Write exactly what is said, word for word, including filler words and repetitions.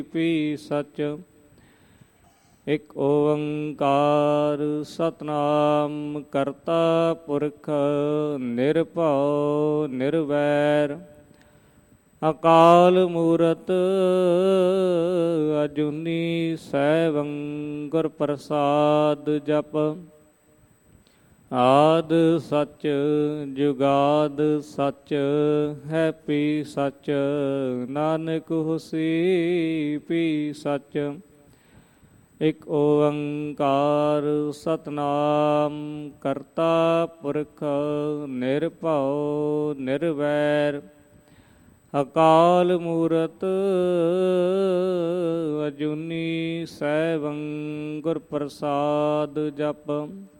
ਪੀ ਸਚ। ਇਕ ਓੰਕਾਰ ਸਤਿਨਾਮ ਕਰਤਾ ਪੁਰਖ ਨਿਰਭਉ ਨਿਰਵੈਰ। ਅਕਾਲ ਮੂਰਤ ਅਜੂਨੀ ਸੈਭੰ ਗੁਰ ਪ੍ਰਸਾਦ ਜਪ। ਆਦ ਸਚ ਜੁਗਾਦ ਸਚ ਹੈ ਪੀ ਸਚ। ਨਾਨਕ ਹੋਸੀ ਪੀ ਸਚ। ਇਕ ਓੰਕਾਰ ਸਤਿਨਾਮ ਕਰਤਾ ਪੁਰਖ ਨਿਰਭਉ ਨਿਰਵੈਰ। ਅਕਾਲ ਮੂਰਤ ਅਜੂਨੀ ਸੈਭੰ ਗੁਰ ਪ੍ਰਸਾਦ ਜਪ।